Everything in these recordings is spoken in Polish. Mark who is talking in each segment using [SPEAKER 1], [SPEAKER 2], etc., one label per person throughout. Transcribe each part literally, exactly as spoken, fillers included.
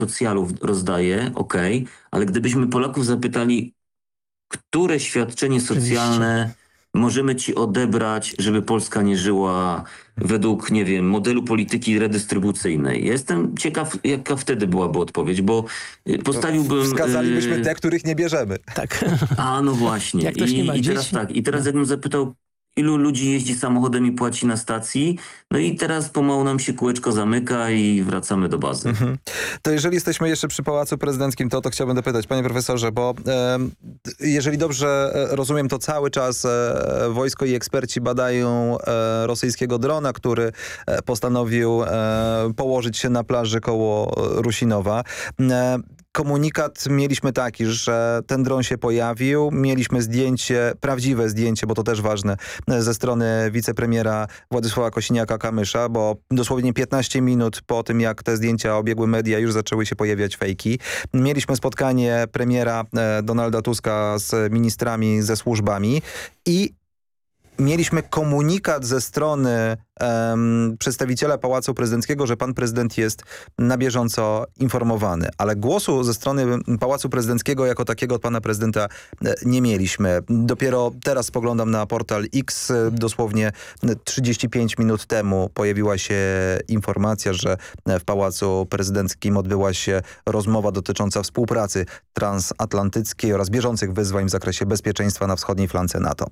[SPEAKER 1] socjalów rozdaje, okej, ale gdybyśmy Polaków zapytali, które świadczenie socjalne możemy ci odebrać, żeby Polska nie żyła według, nie wiem, modelu polityki redystrybucyjnej. Ja jestem ciekaw, jaka wtedy byłaby odpowiedź, bo postawiłbym...
[SPEAKER 2] Wskazalibyśmy te, których nie bierzemy.
[SPEAKER 3] Tak.
[SPEAKER 1] A, no właśnie.
[SPEAKER 3] Jak ktoś nie ma
[SPEAKER 1] I, i teraz
[SPEAKER 3] dzieci?
[SPEAKER 1] tak, i teraz jakbym zapytał, ilu ludzi jeździ samochodem i płaci na stacji, no i teraz pomału nam się kółeczko zamyka i wracamy do bazy.
[SPEAKER 2] Mhm. To jeżeli jesteśmy jeszcze przy Pałacu Prezydenckim, to to chciałbym dopytać, panie profesorze, bo e, jeżeli dobrze rozumiem, to cały czas e, wojsko i eksperci badają e, rosyjskiego drona, który e, postanowił e, położyć się na plaży koło Rusinowa. E, Komunikat mieliśmy taki, że ten dron się pojawił. Mieliśmy zdjęcie, prawdziwe zdjęcie, bo to też ważne, ze strony wicepremiera Władysława Kosiniaka-Kamysza, bo dosłownie piętnaście minut po tym, jak te zdjęcia obiegły media, już zaczęły się pojawiać fejki. Mieliśmy spotkanie premiera Donalda Tuska z ministrami, ze służbami i mieliśmy komunikat ze strony um, przedstawiciela Pałacu Prezydenckiego, że pan prezydent jest na bieżąco informowany. Ale głosu ze strony Pałacu Prezydenckiego jako takiego od pana prezydenta nie mieliśmy. Dopiero teraz spoglądam na portal X. Dosłownie trzydzieści pięć minut temu pojawiła się informacja, że w Pałacu Prezydenckim odbyła się rozmowa dotycząca współpracy transatlantyckiej oraz bieżących wyzwań w zakresie bezpieczeństwa na wschodniej flance NATO.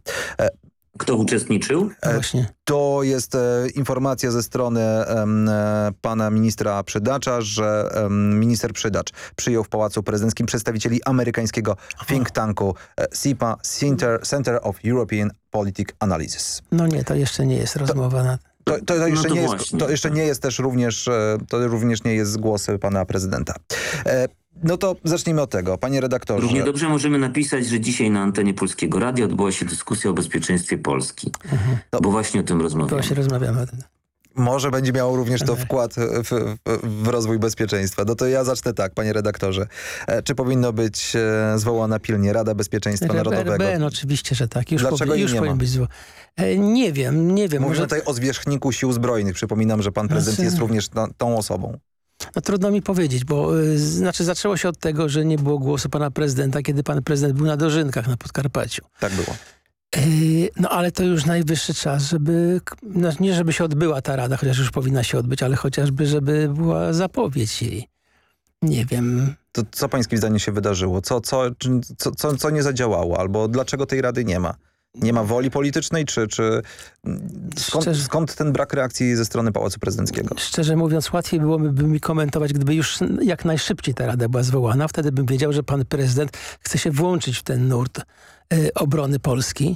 [SPEAKER 1] Kto uczestniczył?
[SPEAKER 3] No właśnie.
[SPEAKER 2] To jest e, informacja ze strony e, pana ministra Przydacza, że e, minister Przydacz przyjął w Pałacu Prezydenckim przedstawicieli amerykańskiego think tanku e, S I P A, Center, Center of European Politic Analysis.
[SPEAKER 3] No nie, to jeszcze nie jest rozmowa na...
[SPEAKER 2] To, to, to, jeszcze,
[SPEAKER 1] no to,
[SPEAKER 2] nie jest, to jeszcze nie jest też również, to również nie jest głos pana prezydenta. E, No to zacznijmy od tego. Panie redaktorze.
[SPEAKER 1] Równie dobrze możemy napisać, że dzisiaj na antenie Polskiego Radia odbyła się dyskusja o bezpieczeństwie Polski. Mhm. Bo właśnie o tym rozmawiamy.
[SPEAKER 3] Właśnie rozmawiamy o tym.
[SPEAKER 2] Może będzie miało również to wkład w, w, w rozwój bezpieczeństwa. No to ja zacznę tak, panie redaktorze. E, czy powinno być e, zwołana pilnie Rada Bezpieczeństwa
[SPEAKER 3] R B,
[SPEAKER 2] Narodowego?
[SPEAKER 3] R B, no oczywiście, że tak. Już
[SPEAKER 2] Dlaczego
[SPEAKER 3] powi- już
[SPEAKER 2] nie
[SPEAKER 3] powinien
[SPEAKER 2] ma?
[SPEAKER 3] być zwo- e, Nie wiem, nie wiem.
[SPEAKER 2] Mówimy
[SPEAKER 3] może...
[SPEAKER 2] tutaj o zwierzchniku Sił Zbrojnych. Przypominam, że pan prezydent
[SPEAKER 3] Znaczy...
[SPEAKER 2] jest również ta, tą osobą.
[SPEAKER 3] No trudno mi powiedzieć, bo y, znaczy zaczęło się od tego, że nie było głosu pana prezydenta, kiedy pan prezydent był na dożynkach na Podkarpaciu.
[SPEAKER 2] Tak było.
[SPEAKER 3] Y, no ale to już najwyższy czas, żeby, no, nie żeby się odbyła ta rada, chociaż już powinna się odbyć, ale chociażby, żeby była zapowiedź jej. Nie wiem.
[SPEAKER 2] To co pańskim zdaniem się wydarzyło? Co, co, co, co, co nie zadziałało? Albo dlaczego tej rady nie ma? Nie ma woli politycznej? Czy, czy skąd,
[SPEAKER 3] Szczerze,
[SPEAKER 2] skąd ten brak reakcji ze strony Pałacu Prezydenckiego?
[SPEAKER 3] Szczerze mówiąc, łatwiej byłoby mi komentować, gdyby już jak najszybciej ta rada była zwołana. Wtedy bym wiedział, że pan prezydent chce się włączyć w ten nurt y, obrony Polski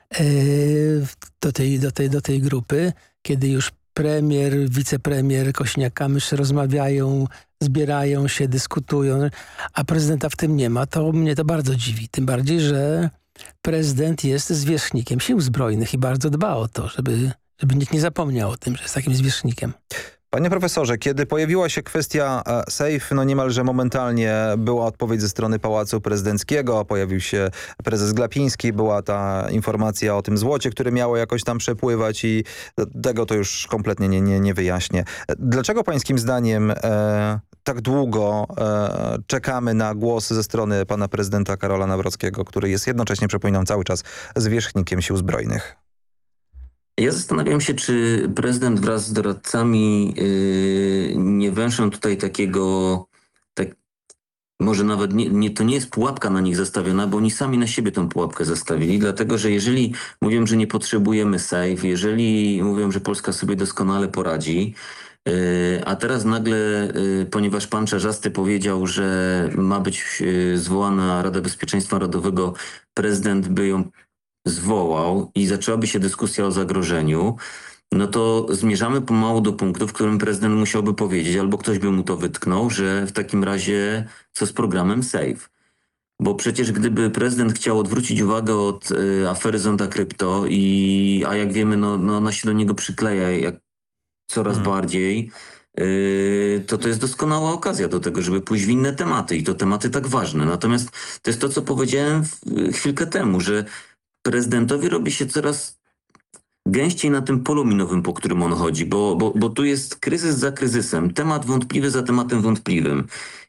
[SPEAKER 3] y, do, tej, do, tej, do tej grupy, kiedy już premier, wicepremier Kosiniak-Kamysz rozmawiają, zbierają się, dyskutują, a prezydenta w tym nie ma. To mnie to bardzo dziwi. Tym bardziej, że prezydent jest zwierzchnikiem Sił Zbrojnych i bardzo dba o to, żeby, żeby nikt nie zapomniał o tym, że jest takim zwierzchnikiem.
[SPEAKER 2] Panie profesorze, kiedy pojawiła się kwestia e, SAFE, no niemalże momentalnie była odpowiedź ze strony Pałacu Prezydenckiego, pojawił się prezes Glapiński, była ta informacja o tym złocie, które miało jakoś tam przepływać i tego to już kompletnie nie, nie, nie wyjaśnię. Dlaczego pańskim zdaniem e, tak długo e, czekamy na głos ze strony pana prezydenta Karola Nawrockiego, który jest jednocześnie, przypominam, cały czas zwierzchnikiem Sił Zbrojnych?
[SPEAKER 1] Ja zastanawiam się, czy prezydent wraz z doradcami yy, nie węszą tutaj takiego, tak, może nawet nie, nie, to nie jest pułapka na nich zastawiona, bo oni sami na siebie tę pułapkę zastawili, dlatego że jeżeli mówią, że nie potrzebujemy SAFE, jeżeli mówią, że Polska sobie doskonale poradzi, yy, a teraz nagle, yy, ponieważ pan Czarzasty powiedział, że ma być yy, zwołana Rada Bezpieczeństwa Narodowego, prezydent by ją zwołał i zaczęłaby się dyskusja o zagrożeniu, no to zmierzamy pomału do punktu, w którym prezydent musiałby powiedzieć, albo ktoś by mu to wytknął, że w takim razie co z programem SAFE? Bo przecież gdyby prezydent chciał odwrócić uwagę od y, afery Zonda Krypto, i, a jak wiemy, no, no ona się do niego przykleja jak coraz hmm. bardziej, y, to to jest doskonała okazja do tego, żeby pójść w inne tematy i to tematy tak ważne. Natomiast to jest to, co powiedziałem w, chwilkę temu, że prezydentowi robi się coraz gęściej na tym polu minowym, po którym on chodzi, bo, bo, bo tu jest kryzys za kryzysem, temat wątpliwy za tematem wątpliwym.